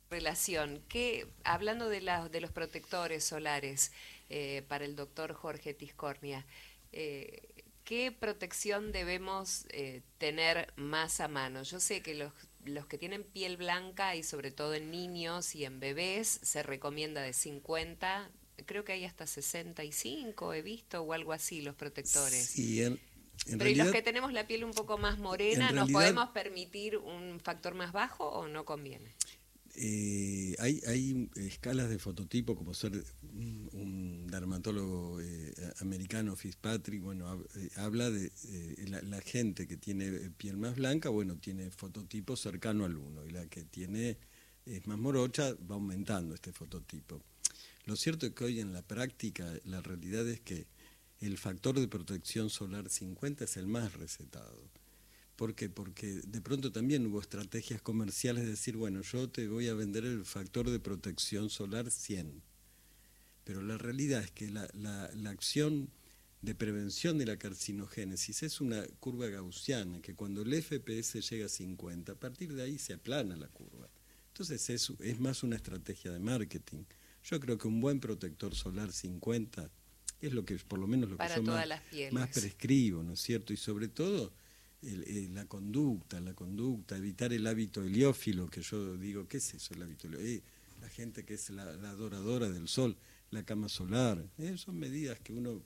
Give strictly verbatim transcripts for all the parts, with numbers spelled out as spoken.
relación. ¿Qué, hablando de, la, de los protectores solares eh, para el doctor Jorge Tiscornia, eh, ¿qué protección debemos eh, tener más a mano? Yo sé que los, los que tienen piel blanca y sobre todo en niños y en bebés se recomienda de cincuenta, creo que hay hasta sesenta y cinco, he visto, o algo así, los protectores. Sí, en, en Pero realidad, ¿y los que tenemos la piel un poco más morena, en nos realidad, podemos permitir un factor más bajo o no conviene? Eh, hay, hay escalas de fototipo, como ser un, un dermatólogo eh, americano, Fitzpatrick, bueno, hab, eh, habla de eh, la, la gente que tiene piel más blanca, bueno, tiene fototipo cercano al uno, y la que tiene es más morocha va aumentando este fototipo. Lo cierto es que hoy en la práctica la realidad es que el factor de protección solar cincuenta es el más recetado. ¿Por qué? Porque de pronto también hubo estrategias comerciales de decir, bueno, yo te voy a vender el factor de protección solar cien. Pero la realidad es que la, la, la acción de prevención de la carcinogénesis es una curva gaussiana, que cuando el F P S llega a cincuenta, a partir de ahí se aplana la curva. Entonces es, es más una estrategia de marketing. Yo creo que un buen protector solar cincuenta es lo que, por lo menos lo que Para yo todas más, las pieles. más prescribo, ¿no es cierto? Y sobre todo El, el, la conducta, la conducta, evitar el hábito heliófilo, que yo digo, ¿qué es eso el hábito heliófilo? Eh, la gente que es la, la adoradora del sol, la cama solar, eh, son medidas que uno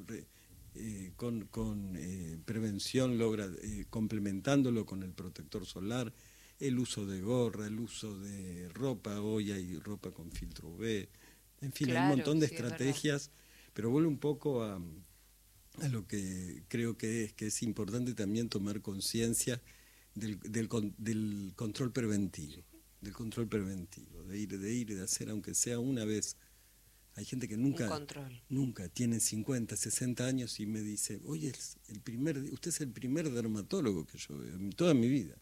eh, con, con eh, prevención logra, eh, complementándolo con el protector solar, el uso de gorra, el uso de ropa, hoy hay ropa con filtro U V, en fin, claro, hay un montón de sí, estrategias, pero vuelvo un poco a... a lo que creo que es, que es importante también tomar conciencia del, del, del control preventivo, del control preventivo, de ir, de ir, de hacer, aunque sea una vez. Hay gente que nunca, nunca tiene cincuenta, sesenta años y me dice, oye, el primer, usted es el primer dermatólogo que yo veo en toda mi vida.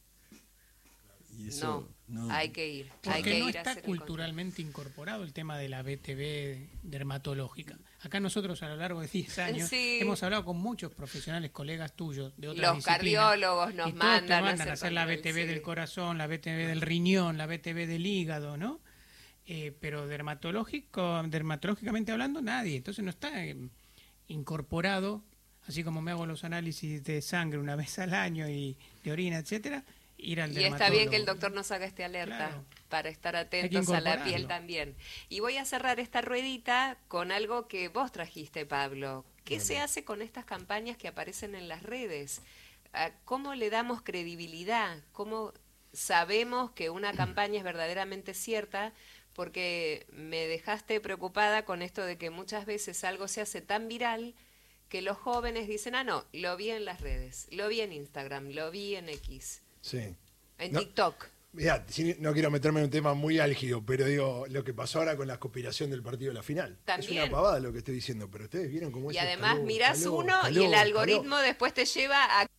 Y eso, no, no, hay que ir. Porque hay que no ir está culturalmente incorporado el tema de la B T V dermatológica. Acá nosotros a lo largo de diez años sí. hemos hablado con muchos profesionales, colegas tuyos de otras Los disciplinas. cardiólogos nos y todos mandan, te mandan a a hacer la B T V sí. del corazón, la B T V del riñón, la B T V del hígado, ¿no? Eh, pero dermatológico, dermatológicamente hablando, nadie. Entonces no está eh, incorporado, así como me hago los análisis de sangre una vez al año y de orina, etcétera. Ir al y está bien que el doctor nos haga este alerta claro. para estar atentos a la piel también. Y voy a cerrar esta ruedita con algo que vos trajiste, Pablo. ¿Qué bueno. se hace con estas campañas que aparecen en las redes? ¿Cómo le damos credibilidad? ¿Cómo sabemos que una campaña es verdaderamente cierta? Porque me dejaste preocupada con esto de que muchas veces algo se hace tan viral que los jóvenes dicen, ah, no, lo vi en las redes, lo vi en Instagram, lo vi en X. Sí. En no, TikTok. Mirá, no quiero meterme en un tema muy álgido, pero digo, lo que pasó ahora con la conspiración del partido de la final. También. Es una pavada lo que estoy diciendo, pero ustedes vieron cómo es. Y además mirás uno y el algoritmo después te lleva a